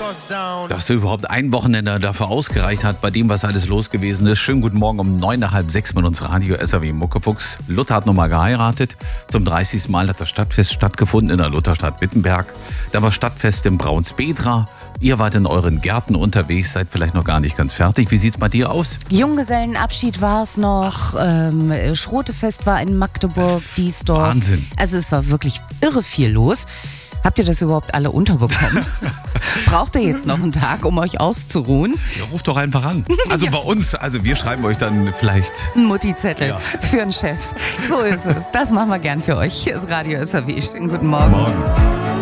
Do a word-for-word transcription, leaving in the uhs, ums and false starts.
Dass du überhaupt ein Wochenende dafür ausgereicht hat, bei dem, was alles los gewesen ist. Schönen guten Morgen um neun nach halb sechs mit uns Radio S R W Muckefuchs. Luther hat nochmal geheiratet. Zum dreißigsten Mal hat das Stadtfest stattgefunden in der Lutherstadt Wittenberg. Da war Stadtfest in Braunsbedra. Ihr wart in euren Gärten unterwegs, seid vielleicht noch gar nicht ganz fertig. Wie sieht's bei dir aus? Junggesellenabschied war es noch. Ähm, Schrotefest war in Magdeburg, Diesdorf. Wahnsinn. Also es war wirklich irre viel los. Habt ihr das überhaupt alle unterbekommen? Braucht ihr jetzt noch einen Tag, um euch auszuruhen? Ja, ruft doch einfach an. Also ja. Bei uns, also wir schreiben euch dann vielleicht einen Mutti-Zettel ja. für einen Chef. So ist es. Das machen wir gern für euch. Hier ist Radio S R W. Schönen guten Morgen. Morgen.